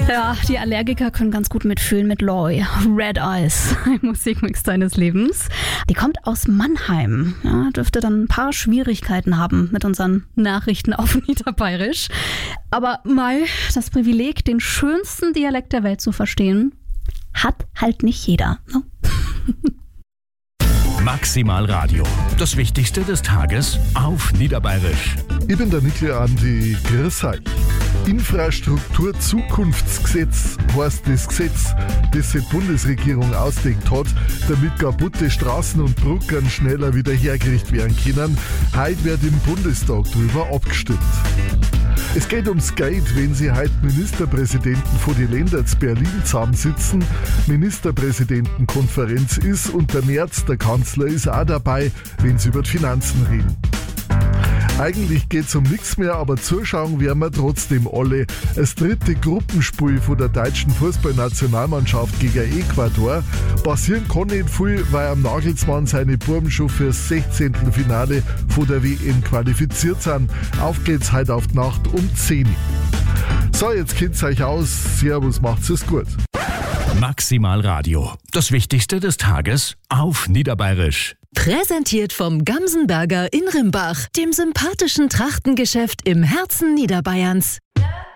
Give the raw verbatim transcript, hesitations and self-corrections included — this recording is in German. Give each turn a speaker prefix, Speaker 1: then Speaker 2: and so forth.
Speaker 1: Ja, die Allergiker können ganz gut mitfühlen mit Loy. Red Eyes, ein Musikmix deines Lebens. Die kommt aus Mannheim. Ja, dürfte dann ein paar Schwierigkeiten haben mit unseren Nachrichten auf Niederbayerisch. Aber Mai, das Privileg, den schönsten Dialekt der Welt zu verstehen, hat halt nicht jeder. Ne?
Speaker 2: Maximal Radio. Das Wichtigste des Tages auf Niederbayerisch.
Speaker 3: Ich bin der Nikli Andi, grüß euch. Infrastruktur-Zukunftsgesetz heißt das Gesetz, das die Bundesregierung ausgelegt hat, damit kaputte Straßen und Brücken schneller wieder hergerichtet werden können. Heute wird im Bundestag darüber abgestimmt. Es geht ums Geld, wenn Sie heute Ministerpräsidenten von den Ländern zu Berlin zusammensitzen, Ministerpräsidentenkonferenz ist und der Merz, der Kanzler, ist auch dabei, wenn sie über die Finanzen reden. Eigentlich geht es um nichts mehr, aber zuschauen werden wir trotzdem alle. Das dritte Gruppenspiel von der deutschen Fußballnationalmannschaft gegen Ecuador. Passieren kann nicht viel, weil am Nagelsmann seine Buben schon fürs sechzehnte Finale von der W M qualifiziert sind. Auf geht's heute auf die Nacht um zehn Uhr. So, jetzt kennt's euch aus. Servus, macht's es gut.
Speaker 2: Maximal Radio. Das Wichtigste des Tages auf Niederbayerisch.
Speaker 4: Präsentiert vom Gamsenberger in Rimbach, dem sympathischen Trachtengeschäft im Herzen Niederbayerns.